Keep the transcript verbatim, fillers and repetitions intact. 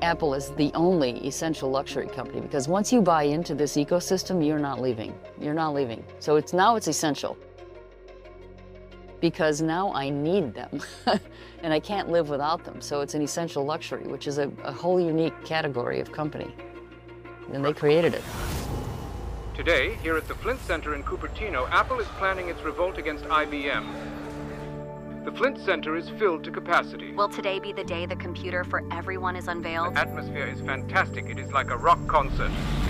Apple is the only essential luxury company, because once you buy into this ecosystem, you're not leaving. You're not leaving. So it's now it's essential. Because now I need them, and I can't live without them. So it's an essential luxury, which is a, a whole unique category of company. And they created it. Today, here at the Flint Center in Cupertino, Apple is planning its revolt against I B M. The Flint Center is filled to capacity. Will today be the day the computer for everyone is unveiled? The atmosphere is fantastic. It is like a rock concert.